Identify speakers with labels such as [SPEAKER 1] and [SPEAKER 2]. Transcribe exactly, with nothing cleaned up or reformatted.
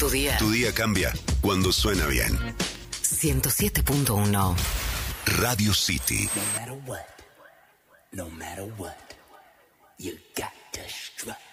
[SPEAKER 1] Tu día.
[SPEAKER 2] Tu día cambia cuando suena bien.
[SPEAKER 1] ciento siete punto uno.
[SPEAKER 2] Radio City.
[SPEAKER 3] No matter what, no matter what, you got to strut.